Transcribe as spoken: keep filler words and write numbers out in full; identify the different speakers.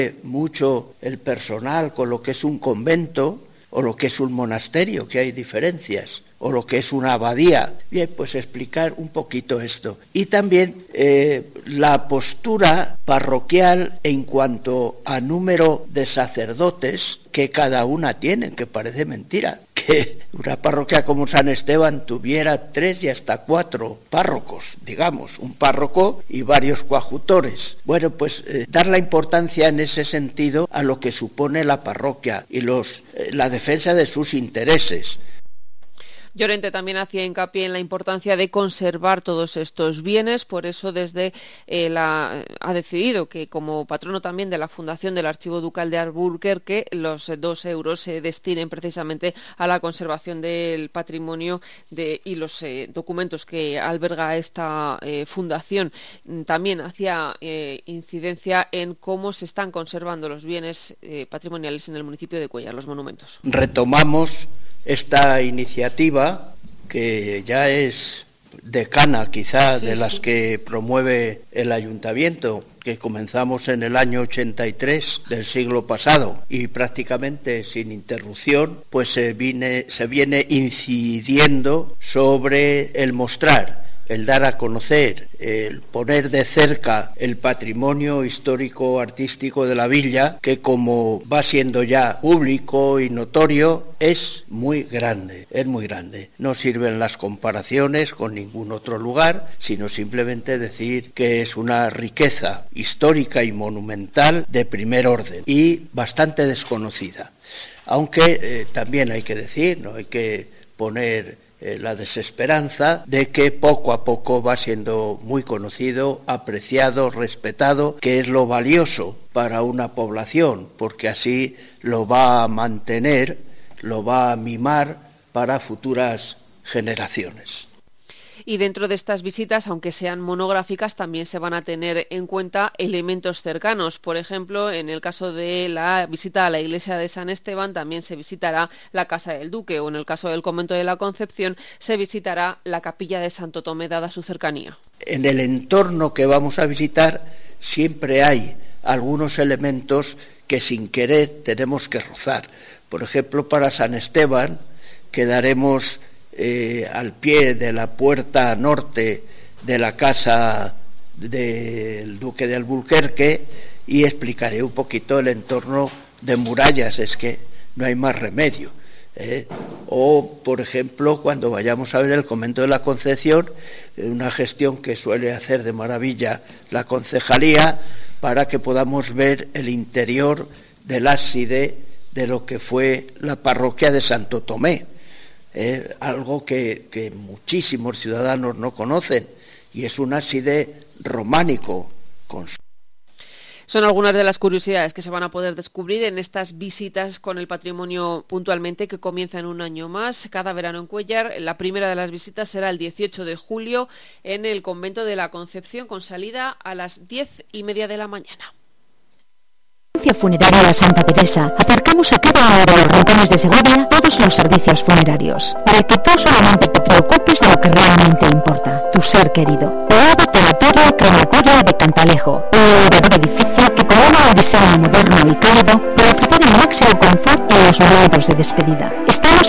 Speaker 1: mucho el personal con lo que es un convento o lo que es un monasterio, que hay diferencias, o lo que es una abadía. Bien, pues explicar un poquito esto. Y también eh, la postura parroquial en cuanto a número de sacerdotes que cada una tiene, que parece mentira, que una parroquia como San Esteban tuviera tres y hasta cuatro párrocos, digamos, un párroco y varios coadjutores. Bueno, pues eh, dar la importancia en ese sentido a lo que supone la parroquia y los, eh, la defensa de sus intereses.
Speaker 2: Llorente también hacía hincapié en la importancia de conservar todos estos bienes, por eso desde eh, la, ha decidido que como patrono también de la Fundación del Archivo Ducal de Alburquerque los dos euros se destinen precisamente a la conservación del patrimonio de, y los eh, documentos que alberga esta eh, fundación. También hacía eh, incidencia en cómo se están conservando los bienes eh, patrimoniales en el municipio de Cuéllar, los monumentos.
Speaker 1: Retomamos esta iniciativa que ya es decana quizá sí, de las sí. que promueve el ayuntamiento, que comenzamos en el año ochenta y tres del siglo pasado y prácticamente sin interrupción pues se viene, se viene incidiendo sobre el mostrar, el dar a conocer, el poner de cerca el patrimonio histórico-artístico de la villa, que como va siendo ya público y notorio, es muy grande, es muy grande. No sirven las comparaciones con ningún otro lugar, sino simplemente decir que es una riqueza histórica y monumental de primer orden y bastante desconocida. Aunque eh, también hay que decir, no hay que poner Eh, la desesperanza de que poco a poco va siendo muy conocido, apreciado, respetado, que es lo valioso para una población, porque así lo va a mantener, lo va a mimar para futuras generaciones.
Speaker 2: Y dentro de estas visitas, aunque sean monográficas, también se van a tener en cuenta elementos cercanos. Por ejemplo, en el caso de la visita a la iglesia de San Esteban, también se visitará la Casa del Duque, o en el caso del convento de la Concepción, se visitará la capilla de Santo Tomé, dada su cercanía.
Speaker 1: En el entorno que vamos a visitar siempre hay algunos elementos que sin querer tenemos que rozar. Por ejemplo, para San Esteban quedaremos Eh, al pie de la puerta norte de la casa del duque de Alburquerque y explicaré un poquito el entorno de murallas, es que no hay más remedio. ¿eh? O, por ejemplo, cuando vayamos a ver el convento de la Concepción, una gestión que suele hacer de maravilla la concejalía para que podamos ver el interior del ábside de lo que fue la parroquia de Santo Tomé. Eh, algo que, que muchísimos ciudadanos no conocen, y es un ábside románico. Con...
Speaker 2: Son algunas de las curiosidades que se van a poder descubrir en estas visitas con el patrimonio puntualmente, que comienzan un año más, cada verano en Cuéllar. La primera de las visitas será el dieciocho de julio en el convento de la Concepción, con salida a las diez y media de la mañana.
Speaker 3: Funeraria Santa Teresa, acercamos a cada uno de los rincones de Segovia todos los servicios funerarios, para que tú solamente te preocupes de lo que realmente importa, tu ser querido. Nuevo tanatorio crematorio de Cantalejo, un innovador edificio que con un diseño moderno y cálido para ofrecer el máximo confort en los momentos de despedida. Estamos